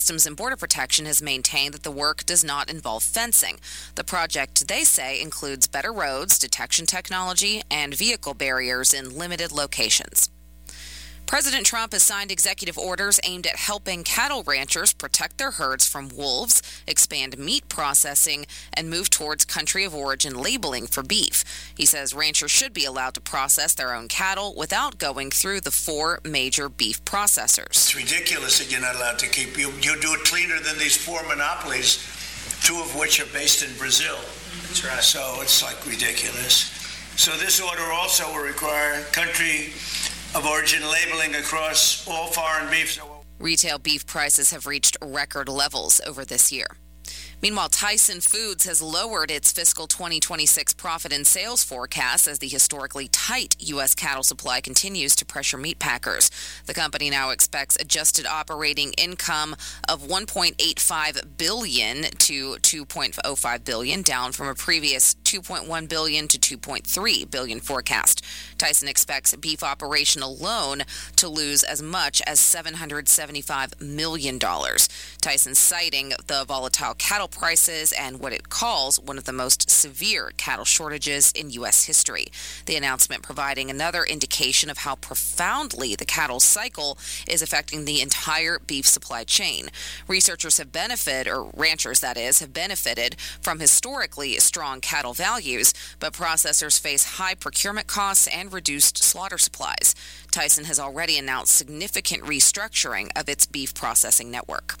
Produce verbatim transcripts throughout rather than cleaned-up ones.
Customs and Border Protection has maintained that the work does not involve fencing. The project, they say, includes better roads, detection technology, and vehicle barriers in limited locations. President Trump has signed executive orders aimed at helping cattle ranchers protect their herds from wolves, expand meat processing, and move towards country of origin labeling for beef. He says ranchers should be allowed to process their own cattle without going through the four major beef processors. It's ridiculous that you're not allowed to keep. You, you do it cleaner than these four monopolies, two of which are based in Brazil. That's right. So it's like ridiculous. So this order also will require country of origin labeling across all foreign beef. Retail beef prices have reached record levels over this year. Meanwhile, Tyson Foods has lowered its fiscal twenty twenty-six profit and sales forecast as the historically tight U S cattle supply continues to pressure meat packers. The company now expects adjusted operating income of one point eight five billion dollars to two point oh five billion dollars, down from a previous two point one billion dollars to two point three billion dollars forecast. Tyson expects beef operation alone to lose as much as seven hundred seventy-five million dollars. Tyson citing the volatile cattle prices and what it calls one of the most severe cattle shortages in U S history. The announcement providing another indication of how profoundly the cattle cycle is affecting the entire beef supply chain. Researchers have benefited, or ranchers that is, have benefited from historically strong cattle values, but processors face high procurement costs and reduced slaughter supplies. Tyson has already announced significant restructuring of its beef processing network.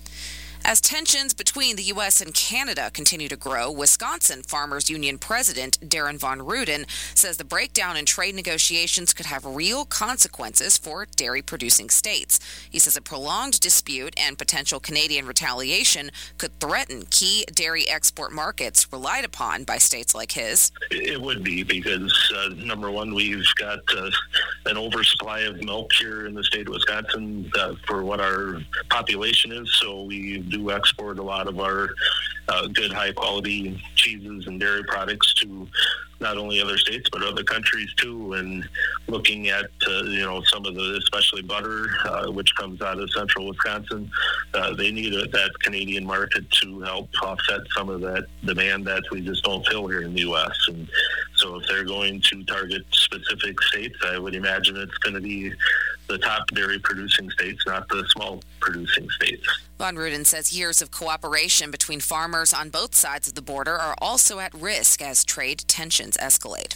As tensions between the U S and Canada continue to grow, Wisconsin Farmers Union President Darren Von Ruden says the breakdown in trade negotiations could have real consequences for dairy-producing states. He says a prolonged dispute and potential Canadian retaliation could threaten key dairy export markets relied upon by states like his. It would be because, uh, number one, we've got uh, an oversupply of milk here in the state of Wisconsin uh, for what our population is, so we do export a lot of our uh, good high-quality cheeses and dairy products to not only other states but other countries too. And looking at uh, you know some of the, especially butter, uh, which comes out of central Wisconsin, uh, they need a, that Canadian market to help offset some of that demand that we just don't fill here in the U S. And so if they're going to target specific states, I would imagine it's going to be the top dairy producing states, not the small producing states. Von Ruden says years of cooperation between farmers on both sides of the border are also at risk as trade tensions escalate.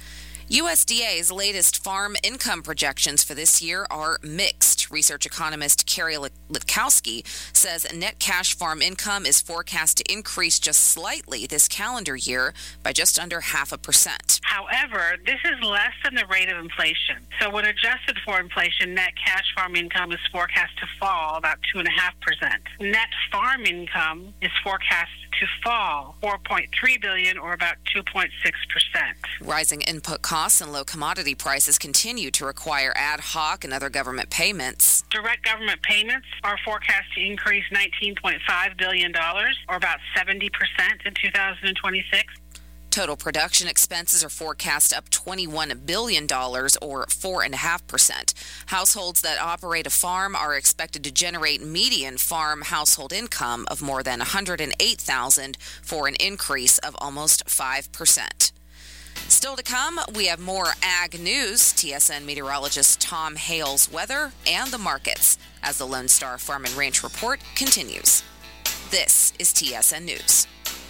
U S D A's latest farm income projections for this year are mixed. Research economist Carrie Litkowski says net cash farm income is forecast to increase just slightly this calendar year by just under half a percent. However, this is less than the rate of inflation. So when adjusted for inflation, net cash farm income is forecast to fall about two point five percent. Net farm income is forecast to fall four point three billion dollars or about two point six percent. Rising input costs and low commodity prices continue to require ad hoc and other government payments. Direct government payments are forecast to increase nineteen point five billion dollars or about seventy percent in two thousand twenty-six. Total production expenses are forecast up twenty-one billion dollars or four point five percent. Households that operate a farm are expected to generate median farm household income of more than one hundred eight thousand dollars for an increase of almost five percent. Still to come, we have more ag news, T S N meteorologist Tom Hale's weather, and the markets as the Lone Star Farm and Ranch Report continues. This is T S N News.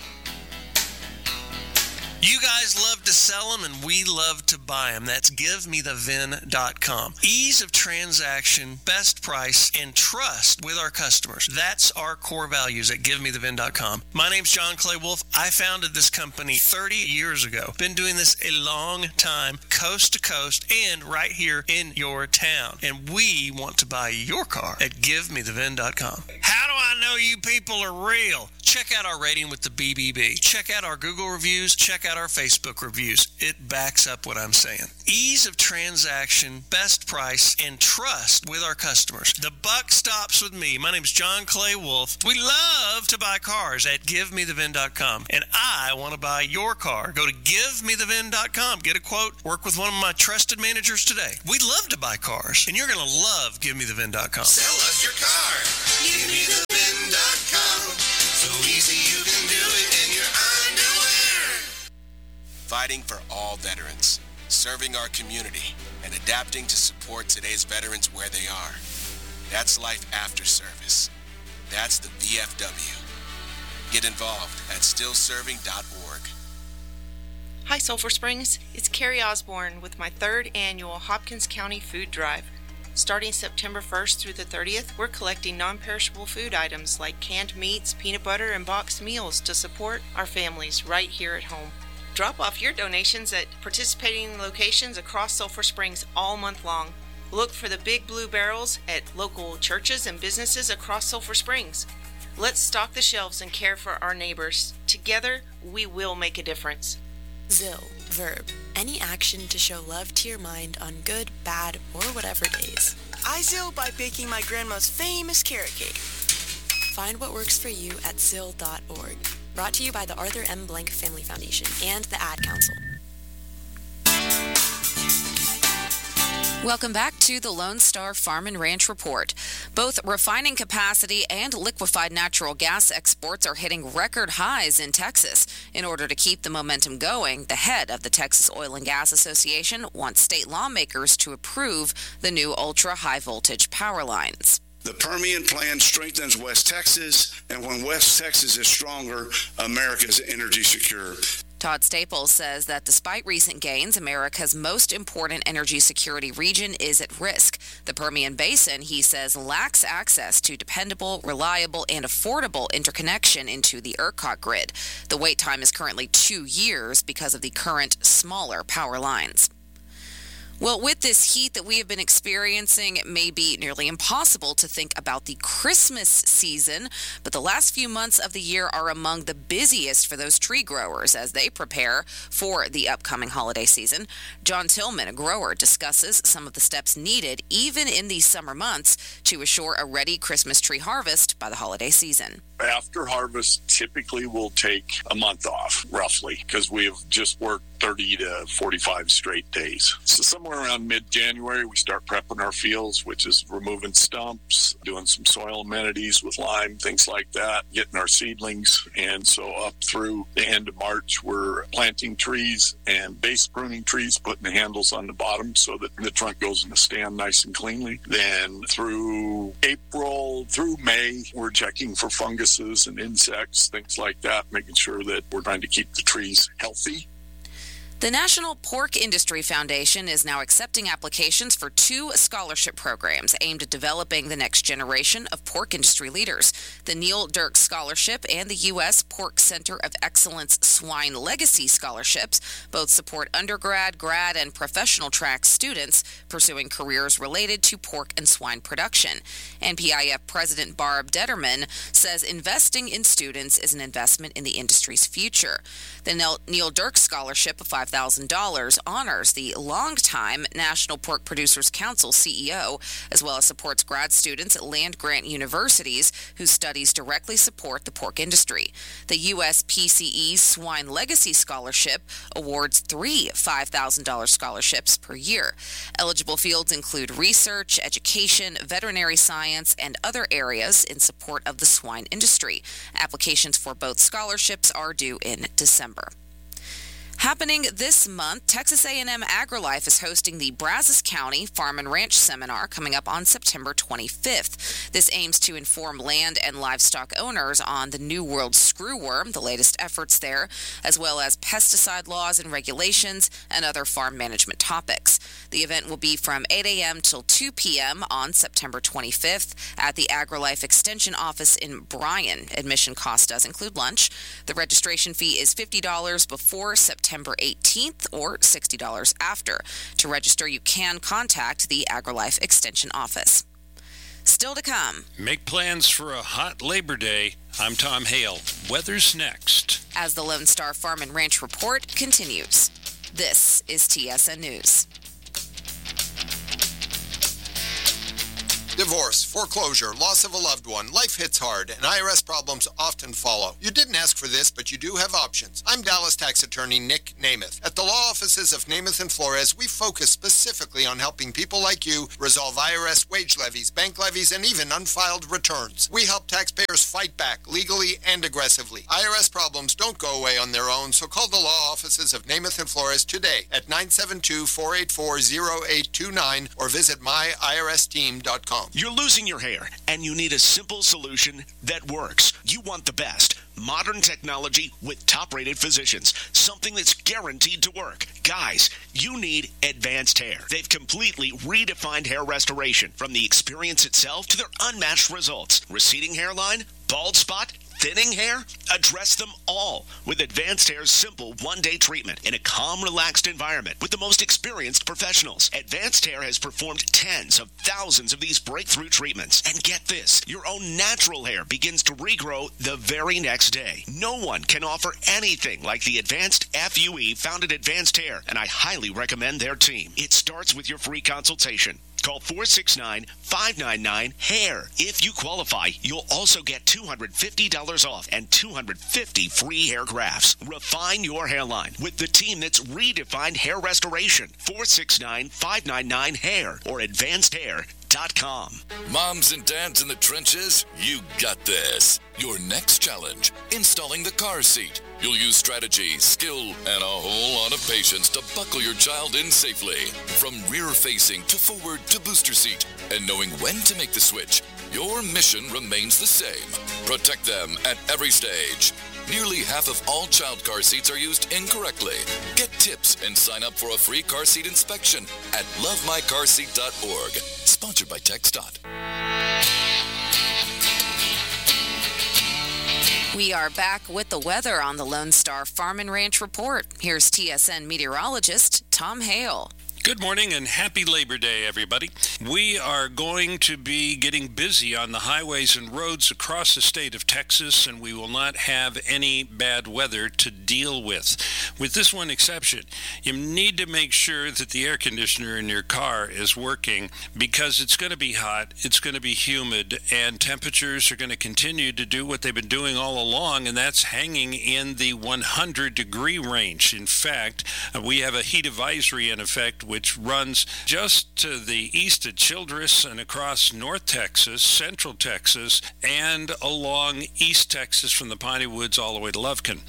You guys love to sell them, and we love to buy them. That's give me the vin dot com. Ease of transaction, best price, and trust with our customers. That's our core values at give me the vin dot com. My name's John Clay Wolf. I founded this company thirty years ago. Been doing this a long time, coast to coast, and right here in your town. And we want to buy your car at give me the vin dot com. How do I know you people are real? Check out our rating with the B B B. Check out our Google reviews. Check out our Facebook reviews. It backs up what I'm saying. Ease of transaction, best price, and trust with our customers. The buck stops with me. My name's John Clay Wolf. We love to buy cars at give me the vin dot com, and I want to buy your car. Go to give me the vin dot com. Get a quote. Work with one of my trusted managers today. We love to buy cars, and you're going to love give me the vin dot com. Sell us your car. give me the vin providing for all veterans, serving our community, and adapting to support today's veterans where they are. That's life after service. That's the V F W. Get involved at still serving dot org. Hi Sulphur Springs, it's Carrie Osborne with my third annual Hopkins County Food Drive. Starting September first through the thirtieth, we're collecting non-perishable food items like canned meats, peanut butter, and boxed meals to support our families right here at home. Drop off your donations at participating locations across Sulphur Springs all month long. Look for the Big Blue Barrels at local churches and businesses across Sulphur Springs. Let's stock the shelves and care for our neighbors. Together, we will make a difference. Zill, verb, any action to show love to your mind on good, bad, or whatever days. I Zill by baking my grandma's famous carrot cake. Find what works for you at zill dot org. Brought to you by the Arthur M. Blank Family Foundation and the Ad Council. Welcome back to the Lone Star Farm and Ranch Report. Both refining capacity and liquefied natural gas exports are hitting record highs in Texas. In order to keep the momentum going, the head of the Texas Oil and Gas Association wants state lawmakers to approve the new ultra-high voltage power lines. The Permian Plan strengthens West Texas, and when West Texas is stronger, America is energy secure. Todd Staples says that despite recent gains, America's most important energy security region is at risk. The Permian Basin, he says, lacks access to dependable, reliable, and affordable interconnection into the ERCOT grid. The wait time is currently two years because of the current smaller power lines. Well, with this heat that we have been experiencing, it may be nearly impossible to think about the Christmas season, but the last few months of the year are among the busiest for those tree growers as they prepare for the upcoming holiday season. John Tillman, a grower, discusses some of the steps needed, even in these summer months, to assure a ready Christmas tree harvest by the holiday season. After harvest, typically we'll take a month off, roughly, because we've just worked thirty to forty-five straight days. So somewhere around mid-January, we start prepping our fields, which is removing stumps, doing some soil amenities with lime, things like that, getting our seedlings. And so up through the end of March, we're planting trees and base pruning trees, putting the handles on the bottom so that the trunk goes in the stand nice and cleanly. Then through April, through May, we're checking for funguses and insects, things like that, making sure that we're trying to keep the trees healthy. The National Pork Industry Foundation is now accepting applications for two scholarship programs aimed at developing the next generation of pork industry leaders. The Neil Dirk Scholarship and the U S Pork Center of Excellence Swine Legacy Scholarships both support undergrad, grad, and professional track students pursuing careers related to pork and swine production. N P I F President Barb Detterman says investing in students is an investment in the industry's future. The Neil Dirk Scholarship of five thousand dollars honors the longtime National Pork Producers Council C E O, as well as supports grad students at land-grant universities whose studies directly support the pork industry. The U S P C E Swine Legacy Scholarship awards three five thousand dollars scholarships per year. Eligible fields include research, education, veterinary science, and other areas in support of the swine industry. Applications for both scholarships are due in December. Happening this month, Texas A and M AgriLife is hosting the Brazos County Farm and Ranch Seminar coming up on September twenty-fifth. This aims to inform land and livestock owners on the New World screwworm, the latest efforts there, as well as pesticide laws and regulations and other farm management topics. The event will be from eight a.m. till two p.m. on September twenty-fifth at the AgriLife Extension Office in Bryan. Admission cost does include lunch. The registration fee is fifty dollars before September eighteenth or sixty dollars after. To register, you can contact the AgriLife Extension Office. Still to come. Make plans for a hot Labor Day. I'm Tom Hale. Weather's next. As the Lone Star Farm and Ranch Report continues. This is T S N News. Divorce, foreclosure, loss of a loved one, life hits hard, and I R S problems often follow. You didn't ask for this, but you do have options. I'm Dallas tax attorney Nick Namath. At the law offices of Namath and Flores, we focus specifically on helping people like you resolve I R S wage levies, bank levies, and even unfiled returns. We help taxpayers fight back legally and aggressively. I R S problems don't go away on their own, so call the law offices of Namath and Flores today at nine seven two, four eight four, zero eight two nine or visit my I R S team dot com. You're losing your hair, and you need a simple solution that works. You want the best. Modern technology with top-rated physicians. Something that's guaranteed to work. Guys, you need Advanced Hair. They've completely redefined hair restoration, from the experience itself to their unmatched results. Receding hairline, bald spot, thinning hair? Address them all with Advanced Hair's simple one-day treatment in a calm, relaxed environment with the most experienced professionals. Advanced Hair has performed tens of thousands of these breakthrough treatments. And get this, your own natural hair begins to regrow the very next day. No one can offer anything like the Advanced F U E found at Advanced Hair, and I highly recommend their team. It starts with your free consultation. Call four six nine, five nine nine, HAIR. If you qualify, you'll also get two hundred fifty dollars off and two hundred fifty free hair grafts. Refine your hairline with the team that's redefined hair restoration. four six nine, five nine nine, HAIR or advanced hair dot com. Moms and dads in the trenches, you got this. Your next challenge, installing the car seat. You'll use strategy, skill, and a whole lot of patience to buckle your child in safely. From rear-facing to forward to booster seat. And knowing when to make the switch, your mission remains the same. Protect them at every stage. Nearly half of all child car seats are used incorrectly. Get tips and sign up for a free car seat inspection at love my car seat dot org. Sponsored by TxDOT. We are back with the weather on the Lone Star Farm and Ranch Report. Here's T S N meteorologist Tom Hale. Good morning and happy Labor Day, everybody. We are going to be getting busy on the highways and roads across the state of Texas, and we will not have any bad weather to deal with. With this one exception, you need to make sure that the air conditioner in your car is working, because it's going to be hot, it's going to be humid, and temperatures are going to continue to do what they've been doing all along, and that's hanging in the one hundred degree range. In fact, we have a heat advisory in effect which runs just to the east of Childress and across North Texas, Central Texas, and along East Texas from the Piney Woods all the way to Lufkin.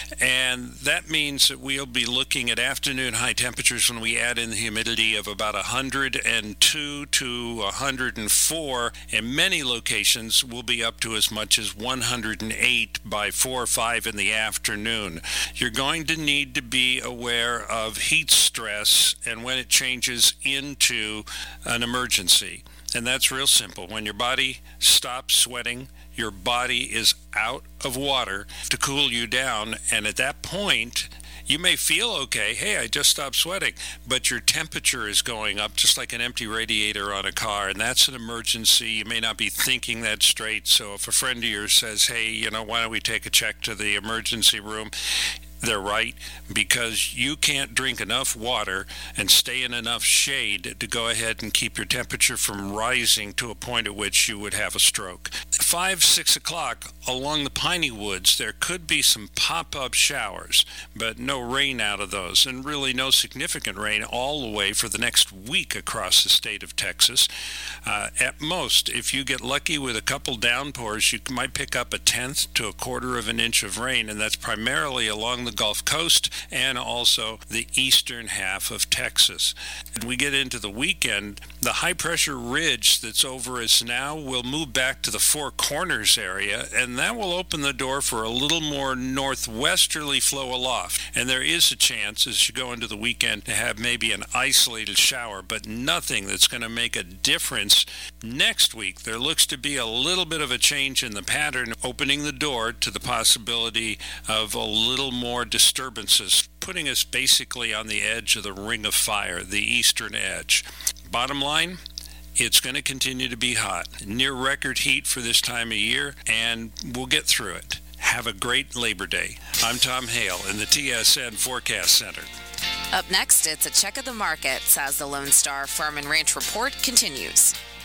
And that means that we'll be looking at afternoon high temperatures when we add in the humidity of about one hundred two to one hundred four. In many locations, we'll be up to as much as one hundred eight by four or five in the afternoon. You're going to need to be aware of heat stress and when it changes into an emergency. And that's real simple. When your body stops sweating, your body is out of water to cool you down. And at that point, you may feel okay, hey, I just stopped sweating, but your temperature is going up just like an empty radiator on a car, and that's an emergency. You may not be thinking that straight. So if a friend of yours says, hey, you know, why don't we take a check to the emergency room? They're right, because you can't drink enough water and stay in enough shade to go ahead and keep your temperature from rising to a point at which you would have a stroke. Five, six o'clock along the Piney Woods, there could be some pop-up showers, but no rain out of those, and really no significant rain all the way for the next week across the state of Texas. Uh, at most, if you get lucky with a couple downpours, you might pick up a tenth to a quarter of an inch of rain, and that's primarily along the Gulf Coast and also the eastern half of Texas. And we get into the weekend, the high pressure ridge that's over us now will move back to the Four Corners area, and that will open the door for a little more northwesterly flow aloft. And there is a chance as you go into the weekend to have maybe an isolated shower, but nothing that's going to make a difference. Next week, there looks to be a little bit of a change in the pattern, opening the door to the possibility of a little more disturbances, putting us basically on the edge of the ring of fire, the eastern edge. Bottom line, it's going to continue to be hot, near record heat for this time of year, and we'll get through it. Have a great Labor Day. I'm Tom Hale in the T S N Forecast Center. Up next, it's a check of the markets as the Lone Star Farm and Ranch Report continues.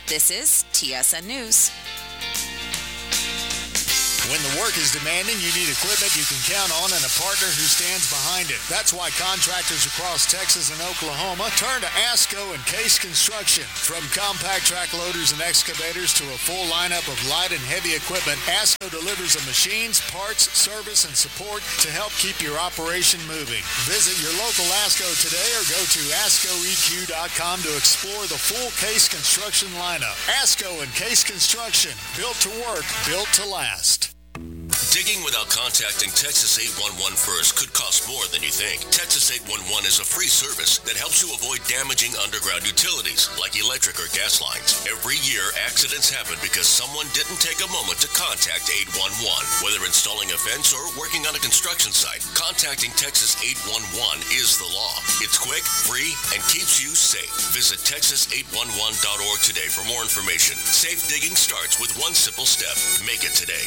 This is T S N News. When the work is demanding, you need equipment you can count on and a partner who stands behind it. That's why contractors across Texas and Oklahoma turn to ASCO and Case Construction. From compact track loaders and excavators to a full lineup of light and heavy equipment, ASCO delivers the machines, parts, service, and support to help keep your operation moving. Visit your local ASCO today or go to asco e q dot com to explore the full Case Construction lineup. ASCO and Case Construction, built to work, built to last. Digging without contacting Texas eight one one first could cost more than you think. Texas eight one one is a free service that helps you avoid damaging underground utilities like electric or gas lines. Every year, accidents happen because someone didn't take a moment to contact eight one one. Whether installing a fence or working on a construction site, contacting Texas eight one one is the law. It's quick, free, and keeps you safe. Visit texas eight one one dot org today for more information. Safe digging starts with one simple step. Make it today.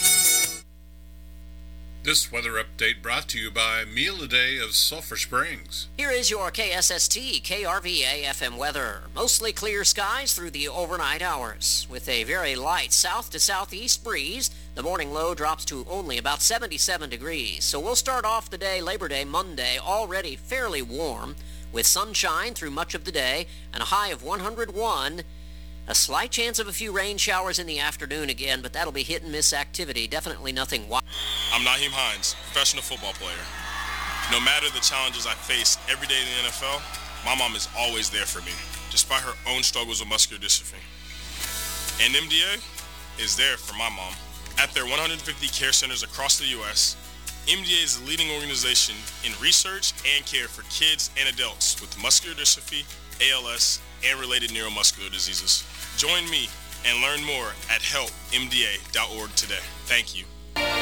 This weather update brought to you by Meal a Day of Sulphur Springs. Here is your K S S T K R V A F M weather. Mostly clear skies through the overnight hours. With a very light south to southeast breeze, the morning low drops to only about seventy-seven degrees. So we'll start off the day, Labor Day, Monday, already fairly warm, with sunshine through much of the day and a high of one hundred one. A slight chance of a few rain showers in the afternoon again, but that'll be hit and miss activity. Definitely nothing wild. I'm Naheem Hines, professional football player. No matter the challenges I face every day in the N F L, my mom is always there for me, despite her own struggles with muscular dystrophy. And M D A is there for my mom. At their one hundred fifty care centers across the U S, M D A is the leading organization in research and care for kids and adults with muscular dystrophy, A L S, and related neuromuscular diseases. Join me and learn more at help m d a dot org today. Thank you.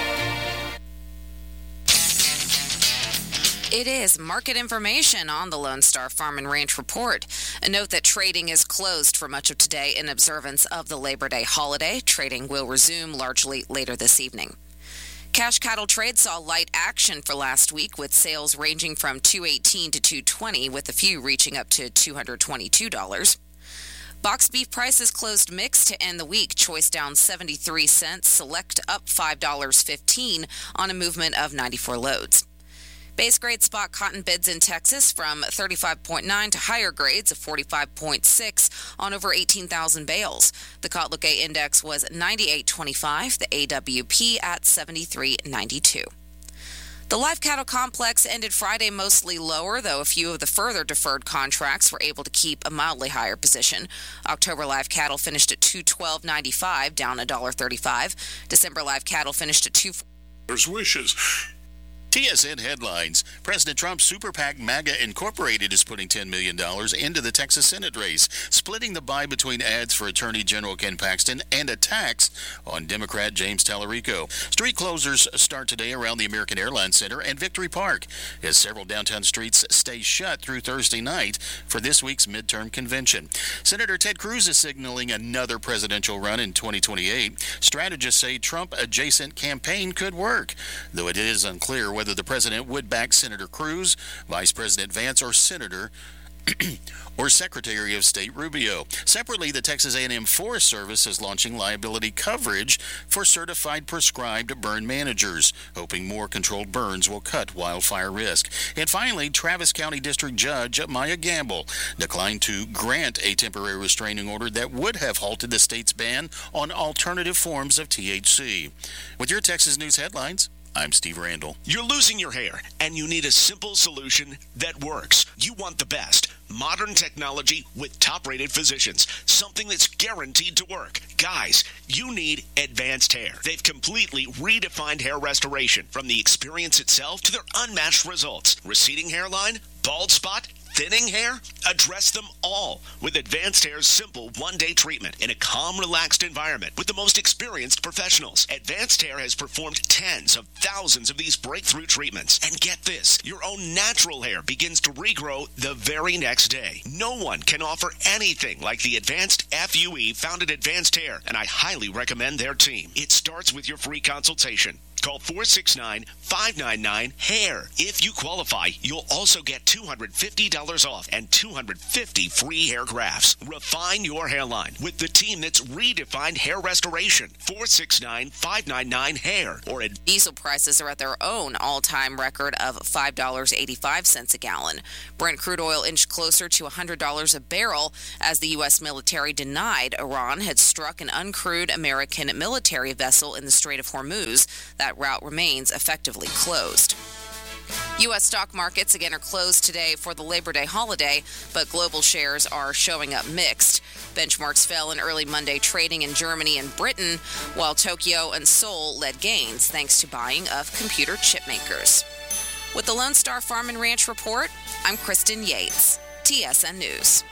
It is market information on the Lone Star Farm and Ranch Report. A note that trading is closed for much of today in observance of the Labor Day holiday. Trading will resume largely later this evening. Cash cattle trade saw light action for last week, with sales ranging from two eighteen to two twenty, with a few reaching up to two twenty-two dollars. Box beef prices closed mixed to end the week. Choice down seventy-three cents, select up five dollars and fifteen cents on a movement of ninety-four loads. Base grade spot cotton bids in Texas from thirty-five point nine to higher grades of forty-five point six on over eighteen thousand bales. The Kotluke index was ninety-eight twenty-five, the A W P at seventy-three ninety-two. The live cattle complex ended Friday mostly lower, though a few of the further deferred contracts were able to keep a mildly higher position. October live cattle finished at two twelve ninety-five, down one dollar thirty-five. December live cattle finished at two. There's wishes. T S N headlines. President Trump's super PAC MAGA Incorporated is putting ten million dollars into the Texas Senate race, splitting the buy between ads for Attorney General Ken Paxton and a tax on Democrat James Tallarico. Street closures start today around the American Airlines Center and Victory Park, as several downtown streets stay shut through Thursday night for this week's midterm convention. Senator Ted Cruz is signaling another presidential run in twenty twenty-eight. Strategists say Trump-adjacent campaign could work, though it is unclear whether whether the president would back Senator Cruz, Vice President Vance, or Senator or Secretary of State Rubio. Separately, the Texas A and M Forest Service is launching liability coverage for certified prescribed burn managers, hoping more controlled burns will cut wildfire risk. And finally, Travis County District Judge Maya Gamble declined to grant a temporary restraining order that would have halted the state's ban on alternative forms of T H C. With your Texas News headlines, I'm Steve Randall. You're losing your hair, and you need a simple solution that works. You want the best. Modern technology with top-rated physicians. Something that's guaranteed to work. Guys, you need Advanced Hair. They've completely redefined hair restoration, from the experience itself to their unmatched results. Receding hairline, bald spot, thinning hair? Address them all with Advanced Hair's simple one-day treatment in a calm, relaxed environment with the most experienced professionals. Advanced Hair has performed tens of thousands of these breakthrough treatments. And get this, your own natural hair begins to regrow the very next day. No one can offer anything like the Advanced F U E found at Advanced Hair, and I highly recommend their team. It starts with your free consultation. Call four six nine, five nine nine, H A I R. If you qualify, you'll also get two hundred fifty dollars dollars off and two hundred fifty free hair grafts. Refine your hairline with the team that's redefined hair restoration. four six nine, five nine nine, hair or at Diesel prices are at their own all-time record of five dollars and eighty-five cents a gallon. Brent crude oil inched closer to one hundred dollars a barrel as the U S military denied Iran had struck an uncrewed American military vessel in the Strait of Hormuz. That route remains effectively closed. U S stock markets again are closed today for the Labor Day holiday, but global shares are showing up mixed. Benchmarks fell in early Monday trading in Germany and Britain, while Tokyo and Seoul led gains thanks to buying of computer chip makers. With the Lone Star Farm and Ranch Report, I'm Kristen Yates, T S N News.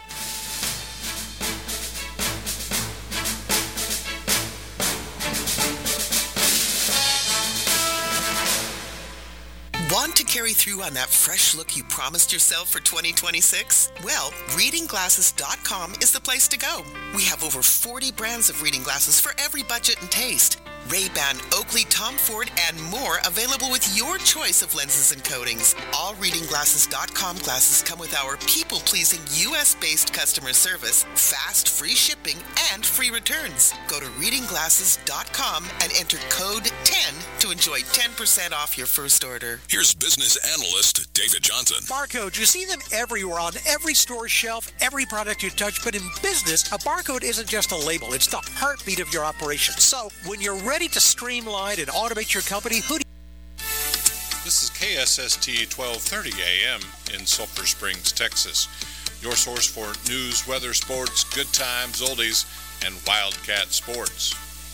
Want to carry through on that fresh look you promised yourself for twenty twenty-six? Well, reading glasses dot com is the place to go. We have over forty brands of reading glasses for every budget and taste. Ray-Ban, Oakley, Tom Ford, and more available with your choice of lenses and coatings. All reading glasses dot com glasses come with our people-pleasing U S-based customer service, fast, free shipping, and free returns. Go to reading glasses dot com and enter code ten to enjoy ten percent off your first order. Here's business analyst David Johnson. Barcode, you see them everywhere on every store shelf, every product you touch, but in business, a barcode isn't just a label, it's the heartbeat of your operation. So, when you're ready to streamline and automate your company, who do you... This is K S S T twelve thirty A M in Sulphur Springs, Texas. Your source for news, weather, sports, good times, oldies, and Wildcat sports.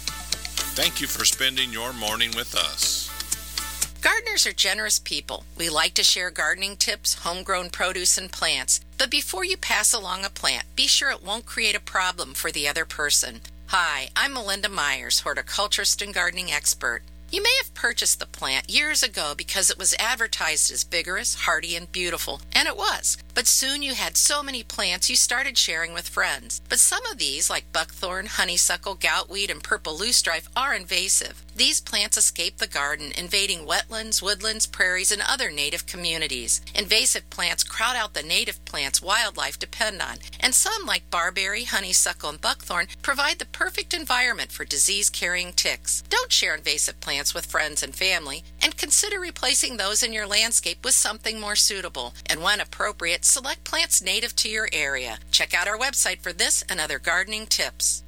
Thank you for spending your morning with us. Gardeners are generous people. We like to share gardening tips, homegrown produce, and plants. But before you pass along a plant, be sure it won't create a problem for the other person. Hi, I'm Melinda Myers, horticulturist and gardening expert. You may have purchased the plant years ago because it was advertised as vigorous, hardy, and beautiful, and it was. But soon you had so many plants you started sharing with friends. But some of these, like buckthorn, honeysuckle, goutweed, and purple loosestrife, are invasive. These plants escape the garden, invading wetlands, woodlands, prairies, and other native communities. Invasive plants crowd out the native plants wildlife depend on, and some, like barberry, honeysuckle, and buckthorn, provide the perfect environment for disease-carrying ticks. Don't share invasive plants with friends and family, and consider replacing those in your landscape with something more suitable. And when appropriate, select plants native to your area. Check out our website for this and other gardening tips.